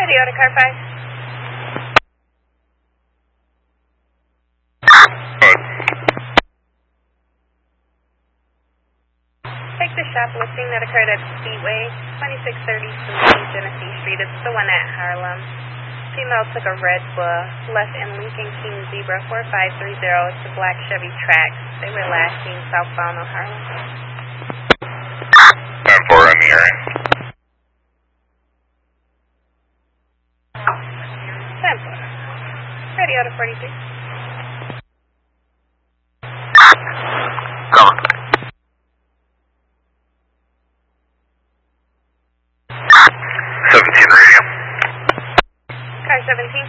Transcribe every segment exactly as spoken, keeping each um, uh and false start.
Radio to car five. Take the shoplifting that occurred at Speedway, twenty-six thirty Genesee Street. It's the one at Harlem. Female took a red bus, left in Lincoln King Zebra four five three zero. It's a black Chevy Trax. They were last seen southbound of Harlem. ten four in the area. ten four. Radio to forty-three. Come on. seventeen radio. Car seventeen.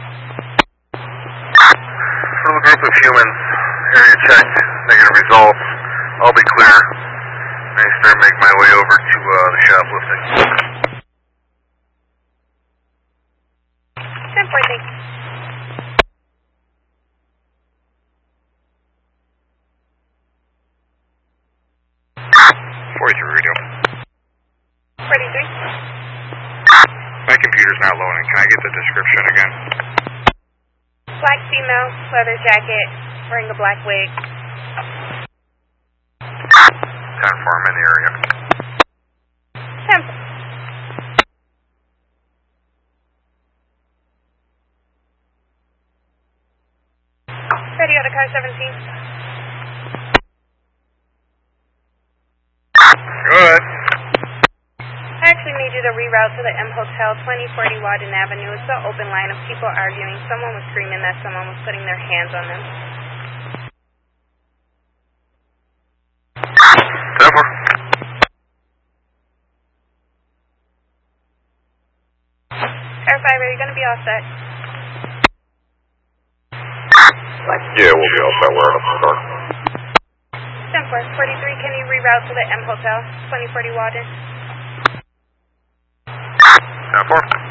From a group of humans, area checked, negative results. I'll be clear. I start make my way over to uh, the shoplifting. ten fourteen. forty-three radio. forty-three. My computer's not loading. Can I get the description again? Black female, leather jacket, wearing a black wig. ten four, I'm in the area. ten. Radio to car seventeen. Good. I actually need you to reroute to the M Hotel, twenty forty Wadden Avenue. It's an open line of people arguing. Someone was screaming that someone was putting their hands on them. ten four. Air five, are you going to be all set? Yeah, we'll be all set. We're out of the car. ten four. forty-three, can you reroute to the M Hotel, twenty forty Wadden? ten four.